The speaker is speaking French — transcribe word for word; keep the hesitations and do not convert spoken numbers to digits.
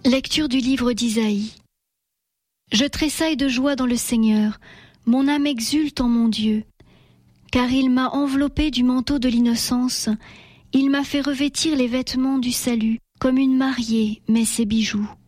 Lecture du livre d'Isaïe. Je tressaille de joie dans le Seigneur, mon âme exulte en mon Dieu, car il m'a enveloppé du manteau de l'innocence, il m'a fait revêtir les vêtements du salut, comme une mariée met ses bijoux.